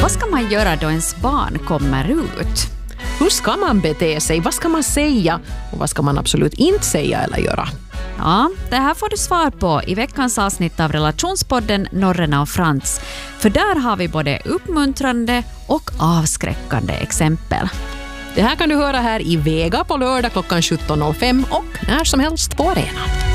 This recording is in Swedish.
Vad ska man göra då ens barn kommer ut? Hur ska man bete sig? Vad ska man säga? Och vad ska man absolut inte säga eller göra? Ja, det här får du svar på i veckans avsnitt av relationspodden Norrena och Frans. För där har vi både uppmuntrande och avskräckande exempel. Det här kan du höra här i Vega på lördag klockan 17.05 och när som helst på arenan.